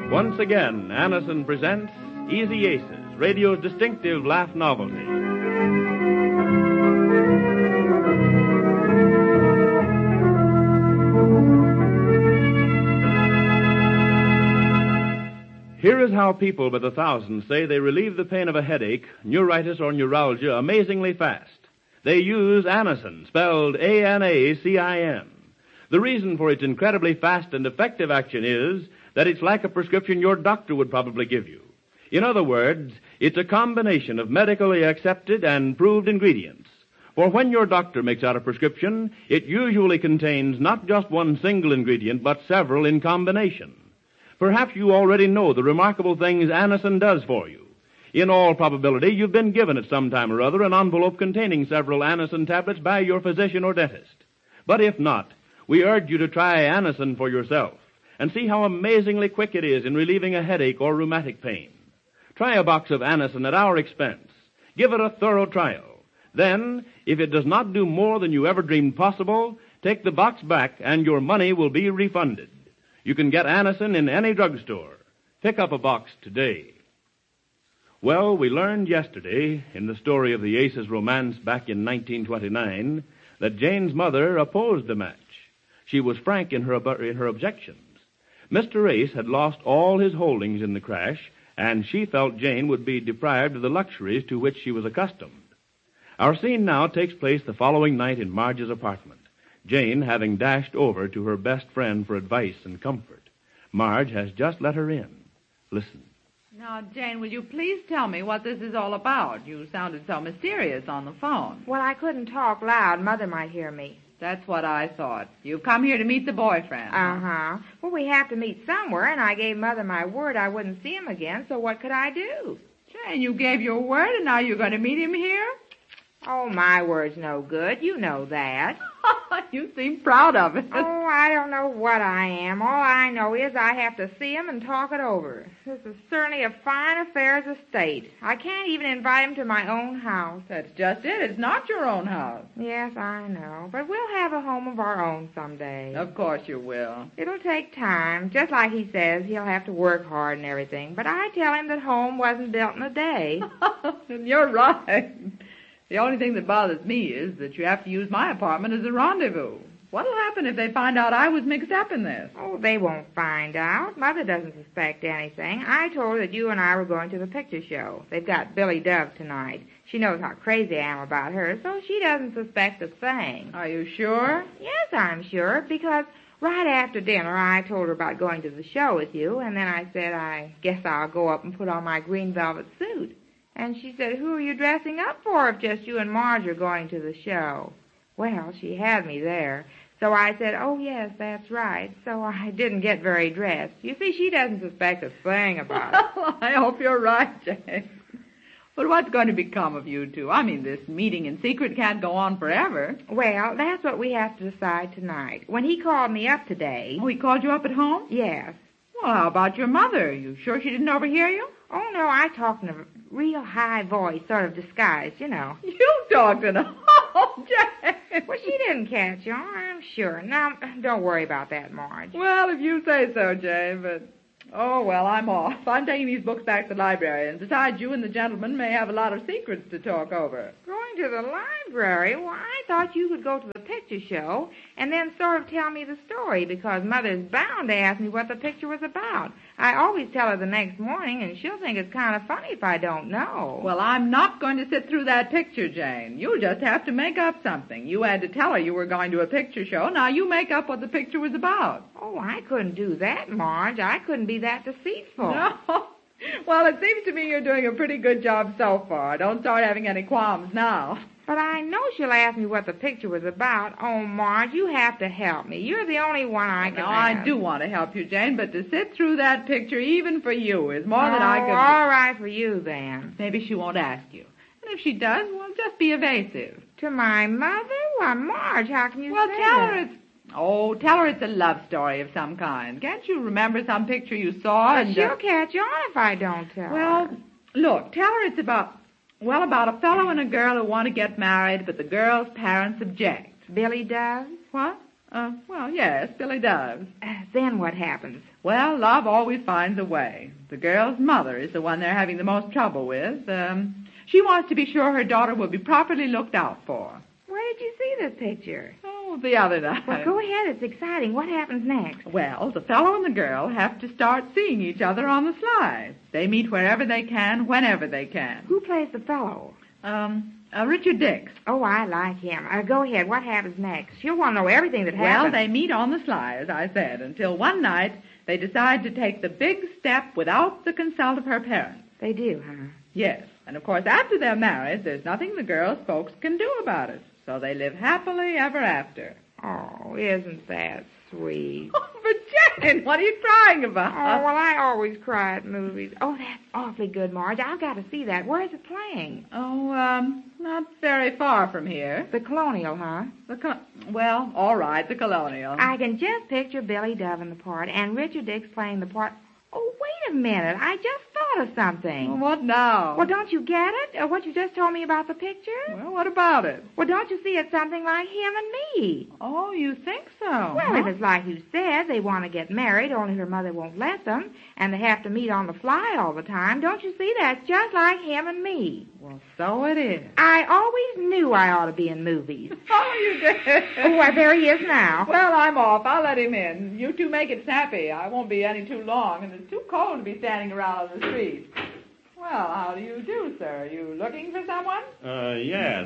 Once again, Anacin presents Easy Aces, radio's distinctive laugh novelty. Here is how people by the thousands say they relieve the pain of a headache, neuritis, or neuralgia amazingly fast. They use Anacin, spelled A-N-A-C-I-N. The reason for its incredibly fast and effective action is that it's like a prescription your doctor would probably give you. In other words, it's a combination of medically accepted and proved ingredients. For when your doctor makes out a prescription, it usually contains not just one single ingredient, but several in combination. Perhaps you already know the remarkable things Anacin does for you. In all probability, you've been given at some time or other an envelope containing several Anacin tablets by your physician or dentist. But if not, we urge you to try Anacin for yourself and see how amazingly quick it is in relieving a headache or rheumatic pain. Try a box of Anacin at our expense. Give it a thorough trial. Then, if it does not do more than you ever dreamed possible, take the box back and your money will be refunded. You can get Anacin in any drugstore. Pick up a box today. Well, we learned yesterday, in the story of the Aces romance back in 1929, that Jane's mother opposed the match. She was frank in her objections. Mr. Ace had lost all his holdings in the crash, and she felt Jane would be deprived of the luxuries to which she was accustomed. Our scene now takes place the following night in Marge's apartment, Jane having dashed over to her best friend for advice and comfort. Marge has just let her in. Listen. Now, Jane, will you please tell me what this is all about? You sounded so mysterious on the phone. Well, I couldn't talk loud. Mother might hear me. That's what I thought. You've come here to meet the boyfriend. Uh-huh. Well, we have to meet somewhere, and I gave Mother my word I wouldn't see him again, so what could I do? Jane, you gave your word, and now you're going to meet him here? Oh, my word's no good. You know that. You seem proud of it. Oh, I don't know what I am. All I know is I have to see him and talk it over. This is certainly a fine affair as a state. I can't even invite him to my own house. That's just it. It's not your own house. Yes, I know. But we'll have a home of our own someday. Of course you will. It'll take time. Just like he says, he'll have to work hard and everything. But I tell him that home wasn't built in a day. You're right. The only thing that bothers me is that you have to use my apartment as a rendezvous. What'll happen if they find out I was mixed up in this? Oh, they won't find out. Mother doesn't suspect anything. I told her that you and I were going to the picture show. They've got Billy Dove tonight. She knows how crazy I am about her, so she doesn't suspect a thing. Are you sure? Yes, I'm sure, because right after dinner I told her about going to the show with you, and then I said, I guess I'll go up and put on my green velvet suit. And she said, who are you dressing up for if just you and Marge are going to the show? Well, she had me there. So I said, oh, yes, that's right. So I didn't get very dressed. You see, she doesn't suspect a thing about it. Well, I hope you're right, Jane. But what's going to become of you two? I mean, this meeting in secret can't go on forever. Well, that's what we have to decide tonight. When he called me up today... Oh, he called you up at home? Yes. Well, how about your mother? You sure she didn't overhear you? Oh, no, I talked in a real high voice, sort of disguised, you know. You talked in a... Oh, Jane! Well, she didn't catch on, I'm sure. Now, don't worry about that, Marge. Well, if you say so, Jane, but... Oh, well, I'm off. I'm taking these books back to the library, and besides, you and the gentleman may have a lot of secrets to talk over. Going to the library? Well, I thought you could go to the picture show and then sort of tell me the story, because Mother's bound to ask me what the picture was about. I always tell her the next morning, and she'll think it's kind of funny if I don't know. Well, I'm not going to sit through that picture, Jane. You'll just have to make up something. You had to tell her you were going to a picture show. Now you make up what the picture was about. Oh, I couldn't do that, Marge. I couldn't be that deceitful. No. Well, it seems to me you're doing a pretty good job so far. Don't start having any qualms now. But I know she'll ask me what the picture was about. Oh, Marge, you have to help me. You're the only one I can ask. I do want to help you, Jane, but to sit through that picture, even for you, is more than I could... all right for you, then. Maybe she won't ask you. And if she does, well, just be evasive. To my mother? Why, Marge, how can you say that? Tell her it's a love story of some kind. Can't you remember some picture you saw? But she'll catch on if I don't tell her. Well, look, tell her it's about a fellow and a girl who want to get married, but the girl's parents object. Billy does? What? Well, yes, Billy does. Then what happens? Well, love always finds a way. The girl's mother is the one they're having the most trouble with. She wants to be sure her daughter will be properly looked out for. Where did you see this picture? Oh, the other night. Well, go ahead. It's exciting. What happens next? Well, the fellow and the girl have to start seeing each other on the sly. They meet wherever they can, whenever they can. Who plays the fellow? Richard Dix. Oh, I like him. Go ahead. What happens next? You'll want to know everything that happens. Well, they meet on the sly, as I said, until one night they decide to take the big step without the consult of her parents. They do, huh? Yes. And, of course, after they're married, there's nothing the girl's folks can do about it. So they live happily ever after. Oh, isn't that sweet? Oh, but Jane, what are you crying about? Oh, well, I always cry at movies. Oh, that's awfully good, Marge. I've got to see that. Where is it playing? Oh, not very far from here. The Colonial, huh? Well, all right, the Colonial. I can just picture Billy Dove in the part and Richard Dix playing the part. Oh, wait a minute. I just thought of something. Well, what now? Well, don't you get it? What you just told me about the picture? Well, what about it? Well, don't you see it's something like him and me? Oh, you think so? Well, if it's like you said, they want to get married, only her mother won't let them, and they have to meet on the fly all the time. Don't you see? That's just like him and me. Well, so it is. I always knew I ought to be in movies. Oh, you did? Oh, well, there he is now. Well, I'm off. I'll let him in. You two make it snappy. I won't be any too long, and it's too cold to be standing around on the street. Well, how do you do, sir? Are you looking for someone? Yes.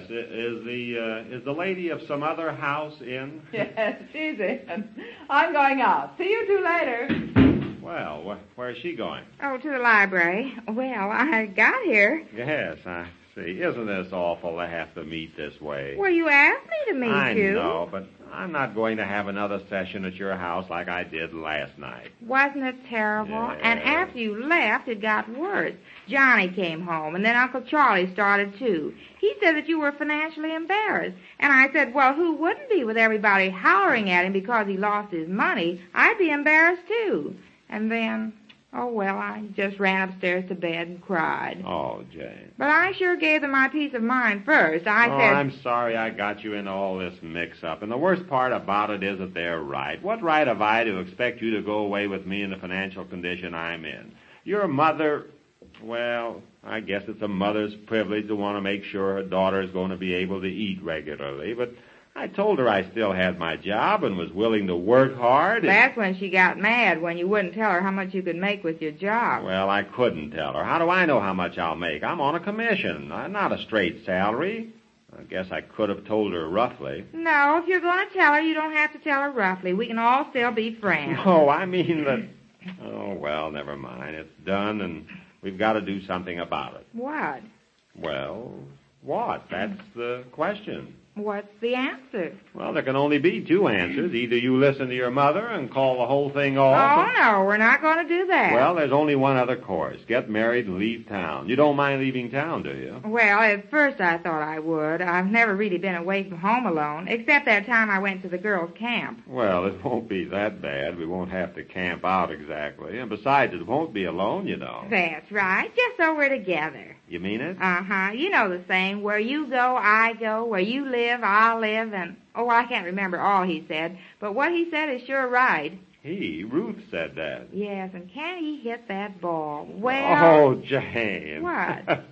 Is the lady of some other house in? Yes, she's in. I'm going out. See you two later. Well, where's she going? Oh, to the library. Well, I got here. Yes, I see. Isn't this awful to have to meet this way? Well, you asked me to meet you. I know, but I'm not going to have another session at your house like I did last night. Wasn't it terrible? Yeah. And after you left, it got worse. Johnny came home, and then Uncle Charlie started, too. He said that you were financially embarrassed. And I said, well, who wouldn't be with everybody hollering at him because he lost his money? I'd be embarrassed, too. And then, oh, well, I just ran upstairs to bed and cried. Oh, Jane. But I sure gave them my peace of mind first. I said... I'm sorry I got you into all this mix-up. And the worst part about it is that they're right. What right have I to expect you to go away with me in the financial condition I'm in? Your mother... Well, I guess it's a mother's privilege to want to make sure her daughter is going to be able to eat regularly, but I told her I still had my job and was willing to work hard. That's when she got mad, when you wouldn't tell her how much you could make with your job. Well, I couldn't tell her. How do I know how much I'll make? I'm on a commission, not a straight salary. I guess I could have told her roughly. No, if you're going to tell her, you don't have to tell her roughly. We can all still be friends. No, I mean that... Oh, well, never mind. It's done, and we've got to do something about it. What? Well, what? That's the question. What's the answer? Well, there can only be two answers. Either you listen to your mother and call the whole thing off. Oh, no, we're not going to do that. Well, there's only one other course. Get married and leave town. You don't mind leaving town, do you? Well, at first I thought I would. I've never really been away from home alone, except that time I went to the girls' camp. Well, it won't be that bad. We won't have to camp out exactly. And besides, it won't be alone, you know. That's right. Just so we're together. You mean it? Uh-huh. You know the saying, where you go, I go. Where you live, I'll live. And, oh, I can't remember all he said, but what he said is sure right. Ruth said that. Yes, and can he hit that ball? Well... Oh, Jane. What?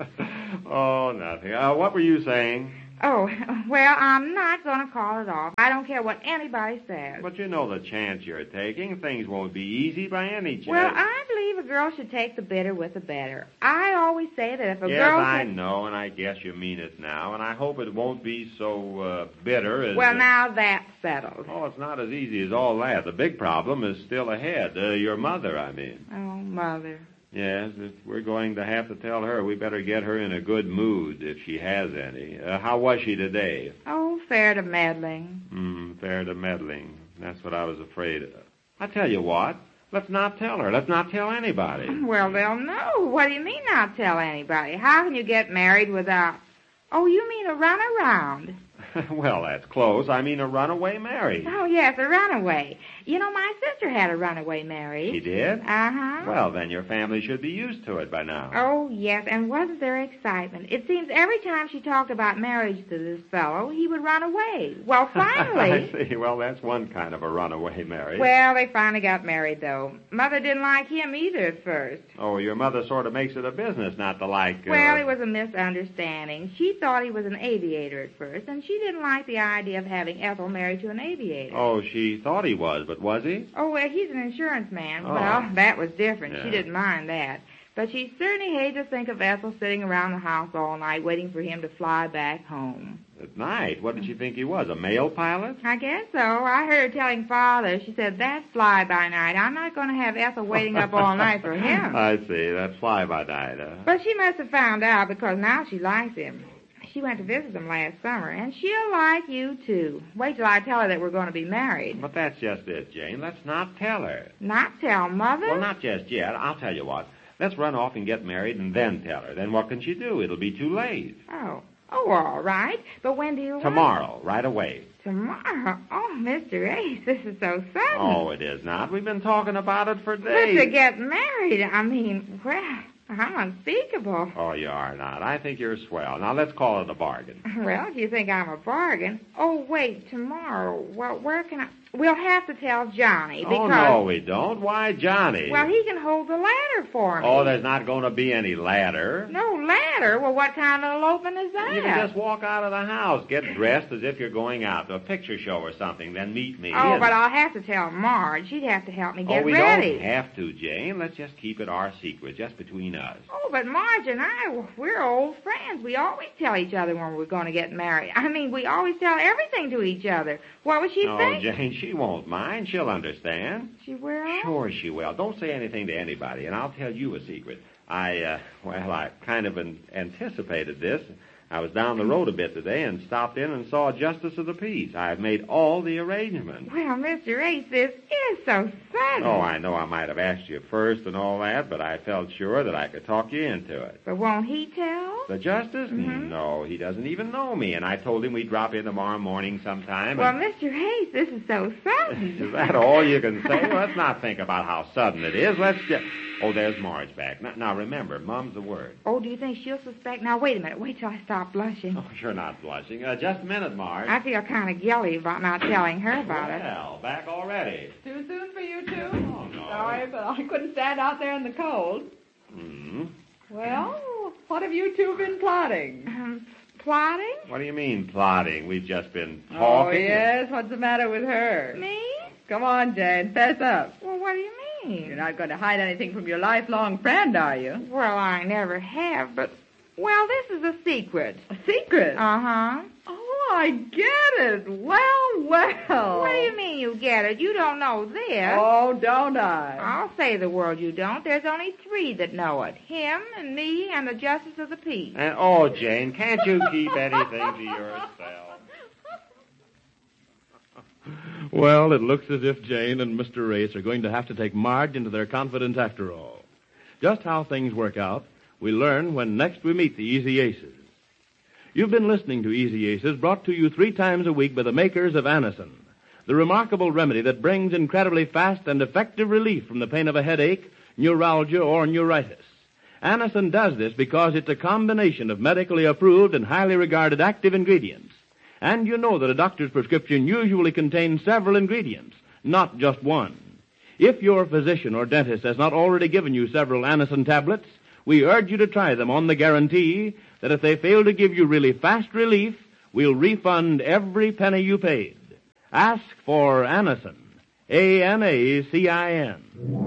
Oh, nothing. What were you saying? Oh, well, I'm not going to call it off. I don't care what anybody says. But you know the chance you're taking. Things won't be easy by any chance. Well, I believe a girl should take the bitter with the better. I always say that if a girl... Yes, I know, and I guess you mean it now, and I hope it won't be so bitter as... Well, now that's settled. Oh, it's not as easy as all that. The big problem is still ahead. Your mother, I mean. Oh, Mother. Yes, if we're going to have to tell her, we better get her in a good mood, if she has any. How was she today? Oh, fair to meddling. Fair to meddling. That's what I was afraid of. I tell you what, let's not tell her. Let's not tell anybody. Well, they'll know. What do you mean not tell anybody? How can you get married without... Oh, you mean a runaround? Well, that's close. I mean a runaway married. Oh, yes, a runaway. You know, my sister had a runaway married. He did? Uh-huh. Well, then your family should be used to it by now. Oh, yes, and wasn't there excitement? It seems every time she talked about marriage to this fellow, he would run away. Well, finally... I see. Well, that's one kind of a runaway marriage. Well, they finally got married, though. Mother didn't like him either at first. Oh, your mother sort of makes it a business not to like... Well, it was a misunderstanding. She thought he was an aviator at first, and she didn't like the idea of having Ethel married to an aviator. Oh, she thought he was, but was he? Oh, well, he's an insurance man. Oh. Well, that was different. Yeah. She didn't mind that. But she certainly hated to think of Ethel sitting around the house all night waiting for him to fly back home. At night? What did she think he was, a mail pilot? I guess so. I heard her telling Father. She said, that's fly-by-night. I'm not going to have Ethel waiting up all night for him. I see. That's fly-by-night. But she must have found out because now she likes him. She went to visit him last summer, and she'll like you, too. Wait till I tell her that we're going to be married. But that's just it, Jane. Let's not tell her. Not tell Mother? Well, not just yet. I'll tell you what. Let's run off and get married and then tell her. Then what can she do? It'll be too late. Oh, all right. But when do you want... Tomorrow, right away. Tomorrow? Oh, Mr. Ace, this is so sudden. Oh, it is not. We've been talking about it for But days. to get married, I mean, well, how unspeakable. Oh, you are not. I think you're swell. Now, let's call it a bargain. Well, if you think I'm a bargain. Oh, wait, tomorrow. Well, where can I... We'll have to tell Johnny because... Oh, no, we don't. Why, Johnny? Well, he can hold the ladder for me. Oh, there's not going to be any ladder. No ladder? Well, what kind of elopement is that? You can just walk out of the house, get dressed as if you're going out to a picture show or something, then meet me. Oh, but I'll have to tell Marge. She'd have to help me get we ready. don't have to, Jane. Let's just keep it our secret, just between us. Oh, but Marge and I, we're old friends. We always tell each other when we're going to get married. I mean, we always tell everything to each other. What would she No, think? Jane, she won't mind. She'll understand. She will? Sure she will. Don't say anything to anybody, and I'll tell you a secret. I kind of anticipated this. I was down the road a bit today and stopped in and saw a justice of the peace. I've made all the arrangements. Well, Mr. Ace, this is so sudden. Oh, I know I might have asked you first and all that, but I felt sure that I could talk you into it. But won't he tell? The justice? Mm-hmm. No, he doesn't even know me, and I told him we'd drop in tomorrow morning sometime. Well, Mr. Ace, this is so sudden. Is that all you can say? Well, let's not think about how sudden it is. Let's just... Oh, there's Marge back. Now, remember, Mum's the word. Oh, do you think she'll suspect? Now, wait a minute. Wait till I stop blushing. Oh, you're not blushing. Just a minute, Marge. I feel kind of guilty about not telling her about it. Well, back already. Too soon for you two? Oh, no. Sorry, but I couldn't stand out there in the cold. Hmm? Well, what have you two been plotting? Plotting? What do you mean, plotting? We've just been Oh, talking. yes? What's the matter with her? Me? Come on, Jane, fess up. Well, what do you mean? You're not going to hide anything from your lifelong friend, are you? Well, I never have, but... Well, this is a secret. A secret? Uh-huh. Oh, I get it. Well. What do you mean you get it? You don't know this. Oh, don't I? I'll say the world you don't. There's only 3 that know it. Him and me and the Justice of the Peace. And, oh, Jane, can't you keep anything to yourself? Well, it looks as if Jane and Mr. Race are going to have to take Marge into their confidence after all. Just how things work out, we learn when next we meet the Easy Aces. You've been listening to Easy Aces, brought to you 3 times a week by the makers of Anacin, the remarkable remedy that brings incredibly fast and effective relief from the pain of a headache, neuralgia, or neuritis. Anacin does this because it's a combination of medically approved and highly regarded active ingredients. And you know that a doctor's prescription usually contains several ingredients, not just one. If your physician or dentist has not already given you several Anacin tablets, we urge you to try them on the guarantee that if they fail to give you really fast relief, we'll refund every penny you paid. Ask for Anacin. A-N-A-C-I-N.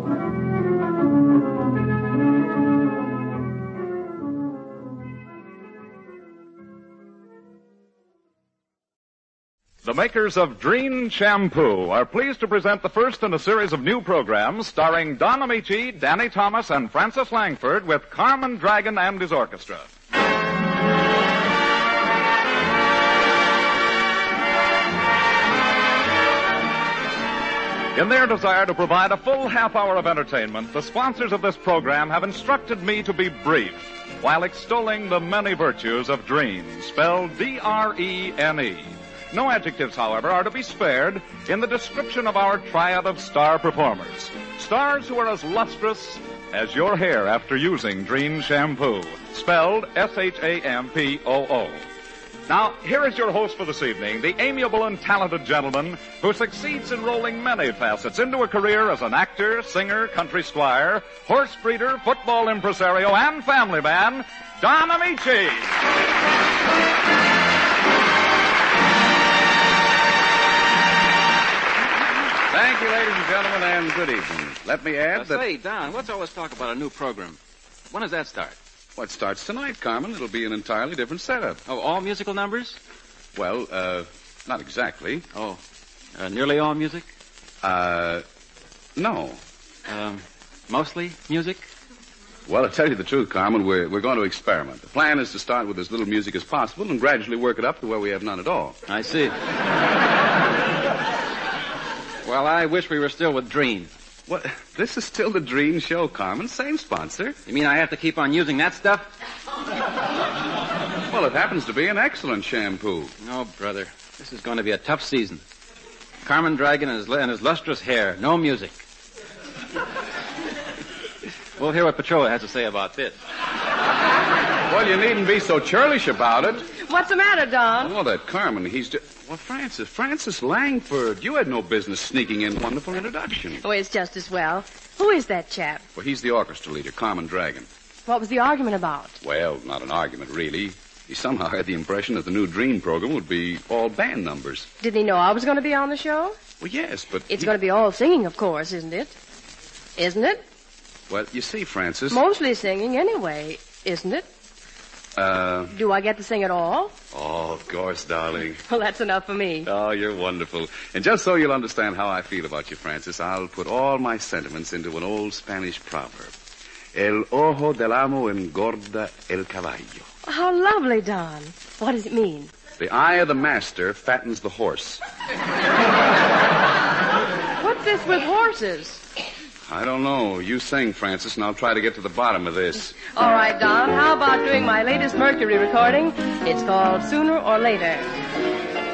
The makers of Dreen Shampoo are pleased to present the first in a series of new programs starring Don Amici, Danny Thomas, and Francis Langford with Carmen Dragon and his orchestra. In their desire to provide a full half hour of entertainment, the sponsors of this program have instructed me to be brief while extolling the many virtues of Drene, spelled D-R-E-N-E. No adjectives, however, are to be spared in the description of our triad of star performers. Stars who are as lustrous as your hair after using Drene shampoo, spelled S-H-A-M-P-O-O. Now, here is your host for this evening, the amiable and talented gentleman who succeeds in rolling many facets into a career as an actor, singer, country squire, horse breeder, football impresario, and family man, Don Amici. Thank you, ladies and gentlemen, and good evening. Let me add that... Say, Don, what's all this talk about a new program? When does that start? Well, it starts tonight, Carmen. It'll be an entirely different setup. Oh, all musical numbers? Well, not exactly. Oh, nearly all music? No. Mostly music? Well, to tell you the truth, Carmen, we're going to experiment. The plan is to start with as little music as possible and gradually work it up to where we have none at all. I see. Well, I wish we were still with Drene. What? This is still the Drene show, Carmen. Same sponsor. You mean I have to keep on using that stuff? Well, it happens to be an excellent shampoo. No, brother. This is going to be a tough season. Carmen Dragon and his lustrous hair. No music. We'll hear what Petrillo has to say about this. Well, you needn't be so churlish about it. What's the matter, Don? Oh, that Carmen, he's just... Well, Francis Langford. You had no business sneaking in. Wonderful introduction. Oh, it's just as well. Who is that chap? Well, he's the orchestra leader, Carmen Dragon. What was the argument about? Well, not an argument, really. He somehow had the impression that the new Drene program would be all band numbers. Didn't he know I was going to be on the show? Well, yes, but... It's going to be all singing, of course, isn't it? Isn't it? Well, you see, Francis... Mostly singing, anyway, isn't it? Do I get to sing at all? Oh, of course, darling. Well, that's enough for me. Oh, you're wonderful. And just so you'll understand how I feel about you, Francis, I'll put all my sentiments into an old Spanish proverb. El ojo del amo engorda el caballo. How lovely, Don. What does it mean? The eye of the master fattens the horse. What's this with horses? I don't know. You sing, Francis, and I'll try to get to the bottom of this. All right, Don. How about doing my latest Mercury recording? It's called Sooner or Later.